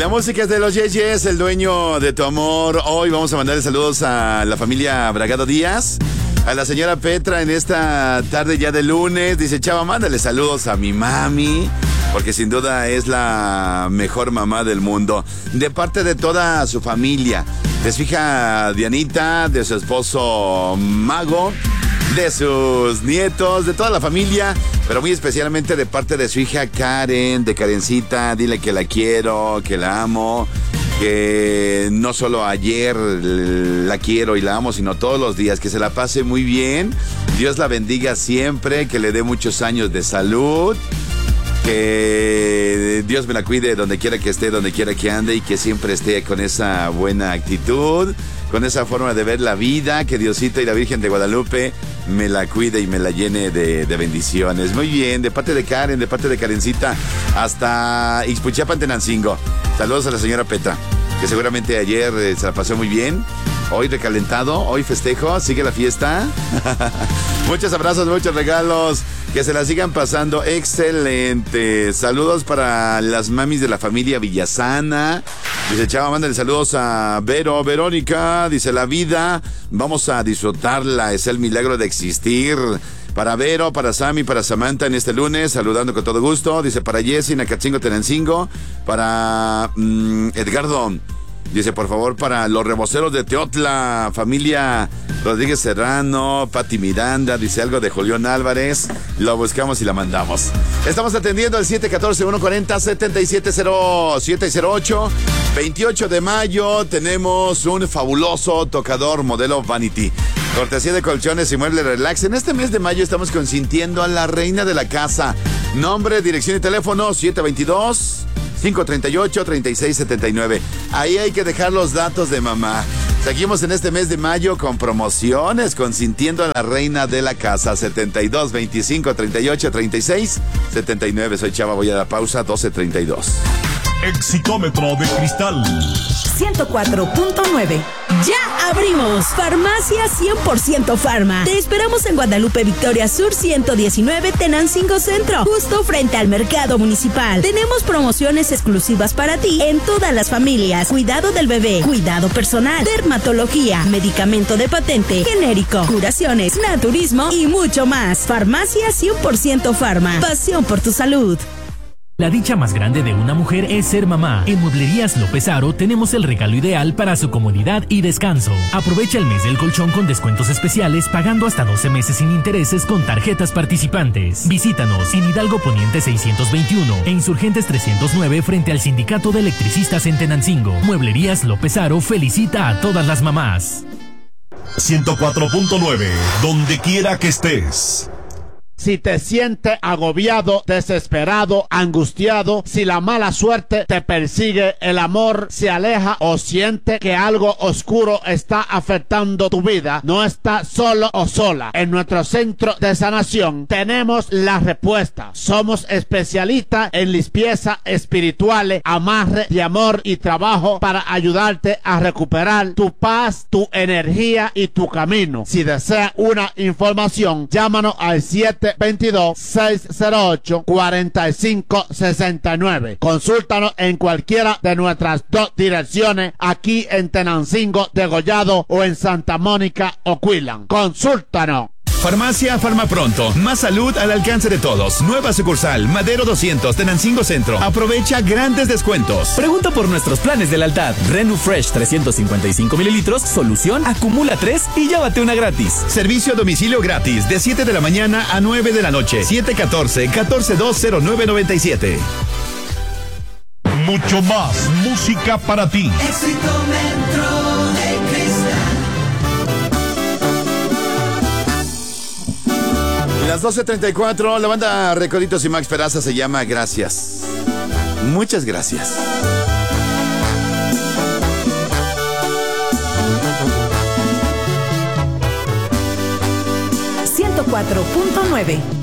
La música es de los Yeyes, el dueño de tu amor. Hoy vamos a mandarle saludos a la familia Bragado Díaz, a la señora Petra en esta tarde ya de lunes. Dice, Chava, mándale saludos a mi mami, porque sin duda es la mejor mamá del mundo. De parte de toda su familia, de su hija Dianita, de su esposo Mago, de sus nietos, de toda la familia, pero muy especialmente de parte de su hija Karen, de Karencita. Dile que la quiero, que la amo, que no solo ayer la quiero y la amo, sino todos los días, que se la pase muy bien. Dios la bendiga siempre, que le dé muchos años de salud, que Dios me la cuide donde quiera que esté, donde quiera que ande, y que siempre esté con esa buena actitud, con esa forma de ver la vida. Que Diosito y la Virgen de Guadalupe me la cuide y me la llene de bendiciones. Muy bien, de parte de Karen, de parte de Karencita, hasta Ixpuchapan, Tenancingo. Saludos a la señora Petra, que seguramente ayer se la pasó muy bien. Hoy recalentado, hoy festejo, sigue la fiesta. Muchos abrazos, muchos regalos, que se la sigan pasando excelente. Saludos para las mamis de la familia Villasana. Dice, Chava, mándale saludos a Verónica. Dice, la vida, vamos a disfrutarla, es el milagro de existir. Para Vero, para Sammy, para Samantha en este lunes, saludando con todo gusto. Dice, para Jessy, Nacatzingo, Tenancingo. Para Edgardo. Dice, por favor, para los reboceros de Teotla, familia Rodríguez Serrano, Pati Miranda. Dice algo de Julián Álvarez. Lo buscamos y la mandamos. Estamos atendiendo al 714-140-770708. 28 de mayo tenemos un fabuloso tocador modelo Vanity, cortesía de Colchones y Muebles Relax. En este mes de mayo estamos consintiendo a la reina de la casa. Nombre, dirección y teléfono 722-538-3679. Ahí hay que dejar los datos de mamá. Seguimos en este mes de mayo con promociones, consintiendo a la reina de la casa. 72-25-38-36-79. Soy Chava, voy a la pausa. 12:32. Exitómetro de cristal 104.9. ¡Ya abrimos! Farmacia 100% Farma. Te esperamos en Guadalupe Victoria Sur 119, Tenancingo Centro, justo frente al mercado municipal. Tenemos promociones exclusivas para ti en todas las familias. Cuidado del bebé, cuidado personal, dermatología, medicamento de patente, genérico, curaciones, naturismo y mucho más. Farmacia 100% Farma. Pasión por tu salud. La dicha más grande de una mujer es ser mamá. En Mueblerías López Aro tenemos el regalo ideal para su comodidad y descanso. Aprovecha el mes del colchón con descuentos especiales, pagando hasta 12 meses sin intereses con tarjetas participantes. Visítanos en Hidalgo Poniente 621 e Insurgentes 309 frente al Sindicato de Electricistas en Tenancingo. Mueblerías López Aro felicita a todas las mamás. 104.9, donde quiera que estés. Si te sientes agobiado, desesperado, angustiado, si la mala suerte te persigue, el amor se aleja o siente que algo oscuro está afectando tu vida, no estás solo o sola. En nuestro centro de sanación tenemos la respuesta. Somos especialistas en limpieza espiritual, amarre de amor y trabajo para ayudarte a recuperar tu paz, tu energía y tu camino. Si deseas una información, llámanos al 722-608-4569. Consúltanos en cualquiera de nuestras dos direcciones, aquí en Tenancingo, Degollado, o en Santa Mónica, Oquillan. Consúltanos. Farmacia Farmapronto, más salud al alcance de todos. Nueva sucursal, Madero 200, Tenancingo Centro. Aprovecha grandes descuentos. Pregunta por nuestros planes de lealtad. Renu Fresh 355 mililitros, solución, acumula 3 y llévate una gratis. Servicio a domicilio gratis, de 7 de la mañana a 9 de la noche. 714-1420997. Mucho más música para ti. Exitómetro de cristal. Las 12:34, la banda Recoditos y Max Peraza se llama Gracias. Muchas gracias. 104.9.